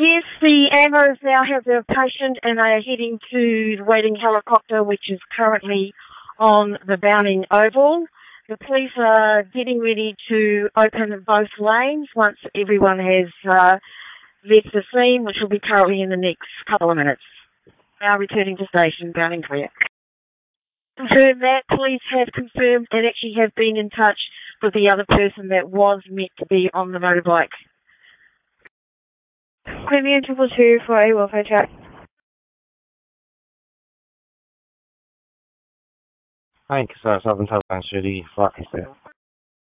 Yes, the ambulance now has a patient and they are heading to the waiting helicopter, which is currently on the Browning Oval. The police are getting ready to open both lanes once everyone has left the scene, which will be currently in the next couple of minutes. Now returning to station, Browning clear. Confirm that. Police have confirmed and actually have been in touch with the other person that was meant to be on the motorbike. Premium 222 for a welfare check. Hi, Southern Taliban City, Flockenstead.